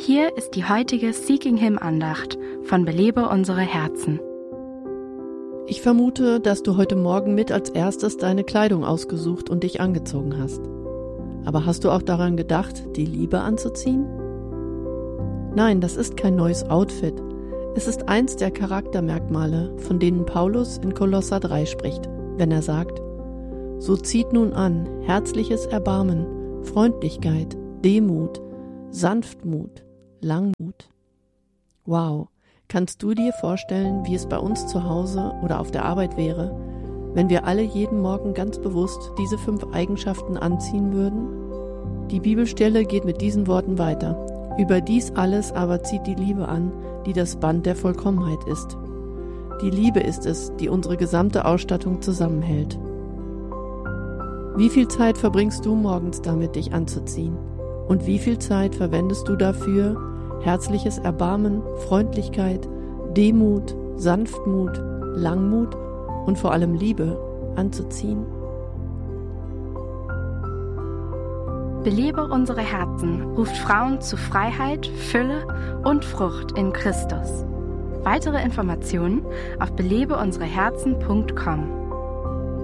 Hier ist die heutige Seeking Him Andacht von Belebe unsere Herzen. Ich vermute, dass du heute Morgen mit als erstes deine Kleidung ausgesucht und dich angezogen hast. Aber hast du auch daran gedacht, die Liebe anzuziehen? Nein, das ist kein neues Outfit. Es ist eins der Charaktermerkmale, von denen Paulus in Kolosser 3 spricht, wenn er sagt: So zieht nun an herzliches Erbarmen, Freundlichkeit, Demut, Sanftmut, Langmut. Wow, kannst du dir vorstellen, wie es bei uns zu Hause oder auf der Arbeit wäre, wenn wir alle jeden Morgen ganz bewusst diese 5 Eigenschaften anziehen würden? Die Bibelstelle geht mit diesen Worten weiter. Über dies alles aber zieht die Liebe an, die das Band der Vollkommenheit ist. Die Liebe ist es, die unsere gesamte Ausstattung zusammenhält. Wie viel Zeit verbringst du morgens damit, dich anzuziehen? Und wie viel Zeit verwendest du dafür, herzliches Erbarmen, Freundlichkeit, Demut, Sanftmut, Langmut und vor allem Liebe anzuziehen? Belebe unsere Herzen ruft Frauen zu Freiheit, Fülle und Frucht in Christus. Weitere Informationen auf belebeunsereherzen.com.